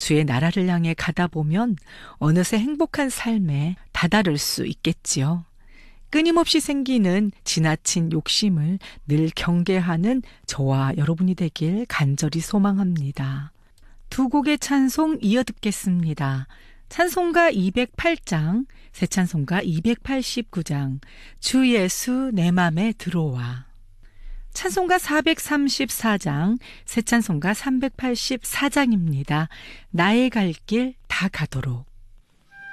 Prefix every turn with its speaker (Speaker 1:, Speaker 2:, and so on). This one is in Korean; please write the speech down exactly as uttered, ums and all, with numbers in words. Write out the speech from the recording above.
Speaker 1: 주의 나라를 향해 가다 보면 어느새 행복한 삶에 다다를 수 있겠지요. 끊임없이 생기는 지나친 욕심을 늘 경계하는 저와 여러분이 되길 간절히 소망합니다. 두 곡의 찬송 이어 듣겠습니다. 찬송가 이백팔 장, 새 찬송가 이백팔십구 장, 주 예수 내 맘에 들어와. 찬송가 사백삼십사 장, 새 찬송가 삼백팔십사 장입니다. 나의 갈 길 다 가도록.